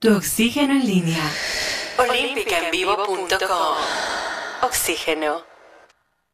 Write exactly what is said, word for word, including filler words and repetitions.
Tu oxígeno en línea. olímpica en vivo punto com. Oxígeno.